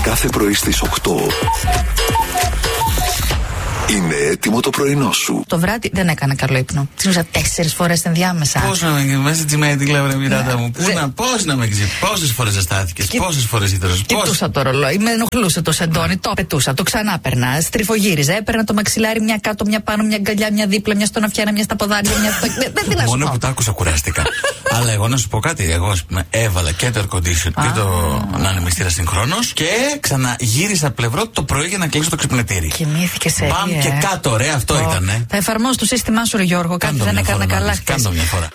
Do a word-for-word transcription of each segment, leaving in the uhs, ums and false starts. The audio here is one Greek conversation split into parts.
Κάθε πρωί στις οκτώ είναι έτοιμο το πρωινό σου. Το βράδυ δεν έκανα καλό ύπνο. Ξύπνησα τέσσερις φορές ενδιάμεσα. Πώς να με μέσα τη μέτη, λέω ρε Μιράντα μου. Πού να, πώς να με ξύπνησα. Πόσες φορές ζεστάθηκες, πόσες φορές ήτρωσες. Κοιτούσα το ρολόι, με ενοχλούσε το σεντόνι, το πετούσα, το ξανά περνά. Στριφογύριζα, έπαιρνα το μαξιλάρι μια κάτω, μια πάνω, μια γκαλιά, μια δίπλα, μια στον αυτιάνα, μια στα ποδάρια, μια στο. Δεν την Μόνο που τα άκουσα κουράστηκα. Αλλά εγώ να σου πω κάτι, εγώ έβαλα και το air condition και το ανεμιστήρα συγχρόνως και ξαναγύρισα πλευρό το πρωί για να κλείσω το ξυπνητήρι. Κοιμήθηκε σε Μπαμ και κάτω, ρε, αυτό oh. ήτανε. Θα εφαρμόσω το σύστημά σου, ρε Γιώργο. Κάτι δεν έκανα καλά χθες. Κάντο μια φορά.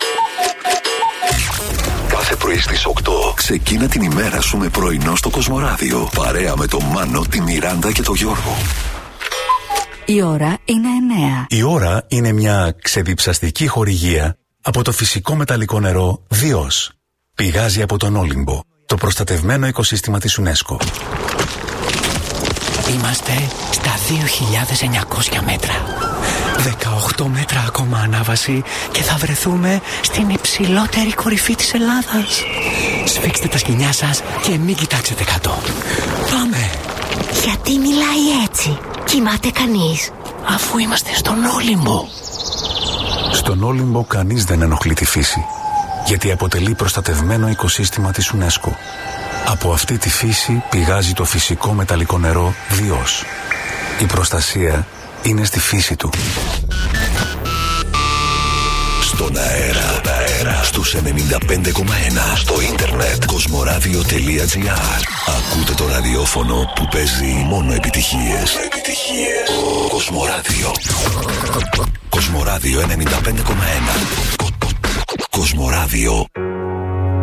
Κάθε πρωί στις οκτώ ξεκίνα την ημέρα σου με πρωινό στο Κοσμοράδιο. Παρέα με τον Μάνο, τη Μιράντα και τον Γιώργο. Η ώρα είναι εννέα. Η ώρα είναι μια ξεδιψαστική χορηγία από το φυσικό μεταλλικό νερό Διός. Πηγάζει από τον Όλυμπο, το προστατευμένο οικοσύστημα της UNESCO. Είμαστε στα δύο χιλιάδες εννιακόσια μέτρα. δεκαοκτώ μέτρα ακόμα ανάβαση και θα βρεθούμε στην υψηλότερη κορυφή της Ελλάδας. Σφίξτε τα σκοινιά σας και μην κοιτάξετε κάτω. Πάμε! Γιατί μιλάει έτσι? Κοιμάται κανείς? Αφού είμαστε στον Όλυμπο. Στον Όλυμπο κανείς δεν ενοχλεί τη φύση, γιατί αποτελεί προστατευμένο οικοσύστημα της UNESCO. Από αυτή τη φύση πηγάζει το φυσικό μεταλλικό νερό Διός. Η προστασία είναι στη φύση του. Στον αέρα, στον αέρα, στους ενενήντα πέντε κόμμα ένα, στο ίντερνετ, κοσμοράδιο τελεία τζι άρ. Ακούτε το ραδιόφωνο που παίζει μόνο επιτυχίες. Επιτυχίες. Κοσμοράδιο. Κοσμοράδιο ενενήντα πέντε κόμμα ένα. Κοσμοράδιο.